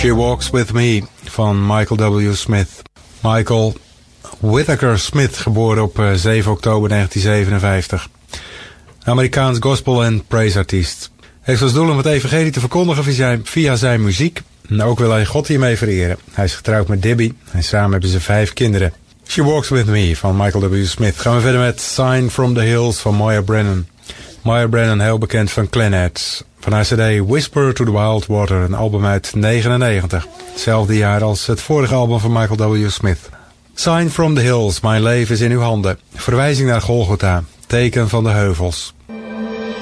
She Walks With Me van Michael W. Smith. Michael Whittaker Smith, geboren op 7 oktober 1957. Amerikaans gospel- en praise-artiest. Heeft als doel om het evangelie te verkondigen via zijn muziek. En ook wil hij God hiermee vereren. Hij is getrouwd met Debbie en samen hebben ze 5 kinderen. She Walks With Me van Michael W. Smith. Gaan we verder met Sign From The Hills van Moya Brennan. Moya Brennan, heel bekend van Clannad. Van haar cd Whisper To The Wild Water, een album uit 1999. Hetzelfde jaar als het vorige album van Michael W. Smith. Sign From The Hills, mijn leven is in uw handen. Verwijzing naar Golgotha, teken van de heuvels.